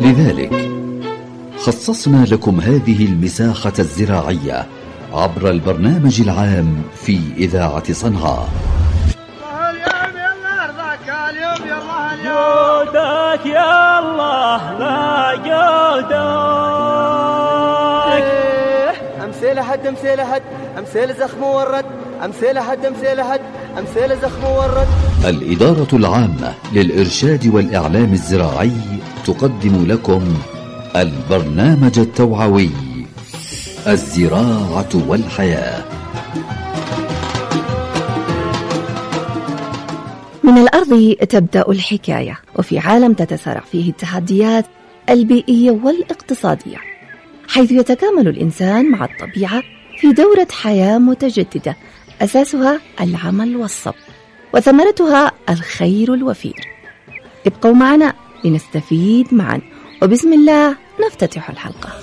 لذلك خصصنا لكم هذه المساحة الزراعية عبر البرنامج العام في إذاعة صنعاء. جودك يا الله لا جودك. أمثال حد أمثال حد أمثال زخم ورد أمثال حد أمثال حد أمثال زخم ورد. الإدارة العامة للإرشاد والإعلام الزراعي تقدم لكم البرنامج التوعوي الزراعة والحياة. من الأرض تبدأ الحكاية، وفي عالم تتسارع فيه التحديات البيئية والاقتصادية، حيث يتكامل الإنسان مع الطبيعة في دورة حياة متجددة أساسها العمل والصبر وثمرتها الخير الوفير. ابقوا معنا لنستفيد معا، وبسم الله نفتتح الحلقة.